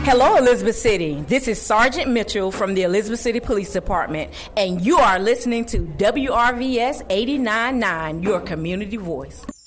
Hello, Elizabeth City. This is Sergeant Mitchell from the Elizabeth City Police Department, and you are listening to WRVS 89.9, your community voice.